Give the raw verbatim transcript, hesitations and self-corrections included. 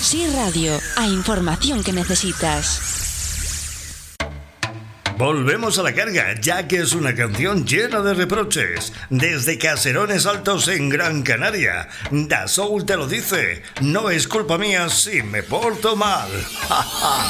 Sí Radio, a información que necesitas. Volvemos a la carga, ya que es una canción llena de reproches. Desde Caserones Altos en Gran Canaria, Da Soul te lo dice. No es culpa mía si me porto mal.